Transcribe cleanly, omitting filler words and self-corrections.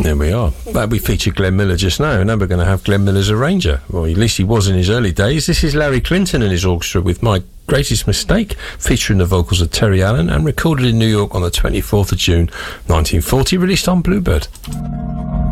There we are. But we featured Glenn Miller just now, and now we're going to have Glenn Miller's arranger. Well, at least he was in his early days. This is Larry Clinton and his orchestra with My Greatest Mistake, featuring the vocals of Terry Allen, and recorded in New York on the 24th of June 1940, released on Bluebird.